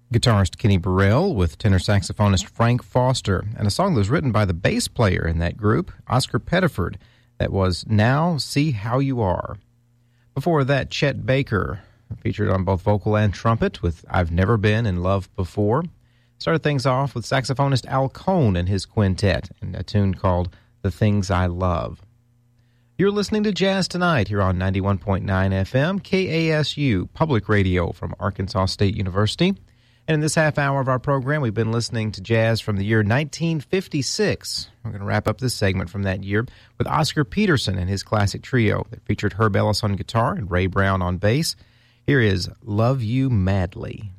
Guitarist Kenny Burrell with tenor saxophonist Frank Foster, and a song that was written by the bass player in that group, Oscar Pettiford, that was Now See How You Are. Before that, Chet Baker, featured on both vocal and trumpet with I've Never Been in Love Before. Started things off with saxophonist Al Cohn and his quintet, and a tune called The Things I Love. You're listening to Jazz Tonight here on 91.9 FM, KASU, public radio from Arkansas State University. And in this half hour of our program, we've been listening to jazz from the year 1956. We're going to wrap up this segment from that year with Oscar Peterson and his classic trio that featured Herb Ellis on guitar and Ray Brown on bass. Here is Love You Madly.